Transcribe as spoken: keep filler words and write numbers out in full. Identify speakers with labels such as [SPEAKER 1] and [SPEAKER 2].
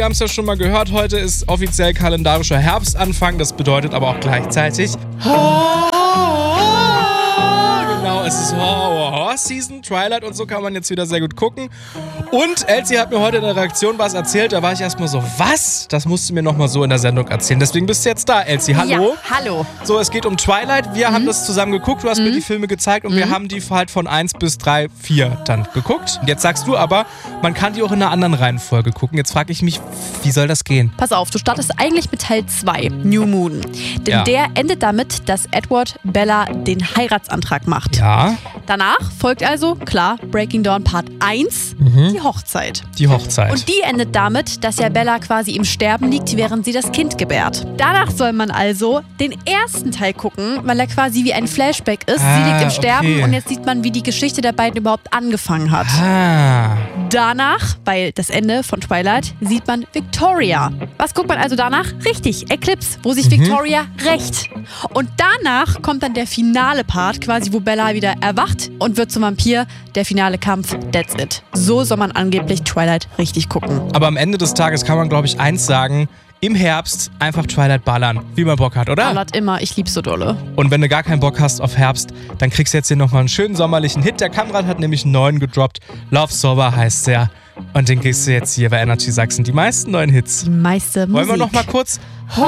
[SPEAKER 1] haben es ja schon mal gehört, heute ist offiziell kalendarischer Herbstanfang. Das bedeutet aber auch gleichzeitig... Genau, es ist Horror-Season, Twilight und so kann man jetzt wieder sehr gut gucken. Und Elsie hat mir heute in der Reaktion was erzählt, da war ich erstmal so, was? Das musst du mir nochmal so in der Sendung erzählen. Deswegen bist du jetzt da, Elsie. Hallo.
[SPEAKER 2] Ja, hallo.
[SPEAKER 1] So, es geht um Twilight. Wir mhm. haben das zusammen geguckt. Du hast mhm. mir die Filme gezeigt und mhm. wir haben die halt von eins bis drei, vier dann geguckt. Jetzt sagst du aber, man kann die auch in einer anderen Reihenfolge gucken. Jetzt frage ich mich, wie soll das gehen?
[SPEAKER 2] Pass auf, du startest eigentlich mit Teil zwei, New Moon. Denn
[SPEAKER 1] Ja.
[SPEAKER 2] der endet damit, dass Edward Bella den Heiratsantrag macht.
[SPEAKER 1] Ja,
[SPEAKER 2] Danach folgt also, klar, Breaking Dawn Part eins,
[SPEAKER 1] Mhm.
[SPEAKER 2] die Hochzeit.
[SPEAKER 1] die Hochzeit.
[SPEAKER 2] Und die endet damit, dass ja Bella quasi im Sterben liegt, während sie das Kind gebärt. Danach soll man also den ersten Teil gucken, weil er quasi wie ein Flashback ist.
[SPEAKER 1] Ah,
[SPEAKER 2] sie liegt im Sterben
[SPEAKER 1] okay.
[SPEAKER 2] und jetzt sieht man, wie die Geschichte der beiden überhaupt angefangen hat.
[SPEAKER 1] ah,
[SPEAKER 2] Danach, weil das Ende von Twilight, sieht man Victoria. Was guckt man also danach? Richtig, Eclipse, wo sich
[SPEAKER 1] Mhm.
[SPEAKER 2] Victoria rächt. Und danach kommt dann der finale Part, quasi wo Bella wieder erwacht und wird zum Vampir. Der finale Kampf, that's it. So soll man angeblich Twilight richtig gucken.
[SPEAKER 1] aber am Ende des Tages kann man, glaube ich, eins sagen. Im Herbst einfach Twilight ballern, wie man Bock hat, oder?
[SPEAKER 2] Ballert immer, ich lieb's so dolle.
[SPEAKER 1] Und wenn du gar keinen Bock hast auf Herbst, dann kriegst du jetzt hier nochmal einen schönen sommerlichen Hit. Der Kamrat hat nämlich einen neuen gedroppt. Love Sober heißt der. Und den kriegst du jetzt hier bei Energy Sachsen. Die meisten neuen Hits.
[SPEAKER 2] Die meiste Musik.
[SPEAKER 1] Wollen wir noch mal kurz